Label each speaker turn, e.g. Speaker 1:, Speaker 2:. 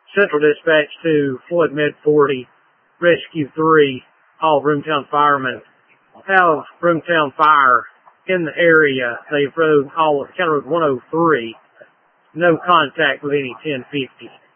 Speaker 1: Central Dispatch to Floyd Med 40, Rescue 3, all Broomtown firemen have Broomtown Fire in the area. They've rode all of County Road 103. No contact with any 1050.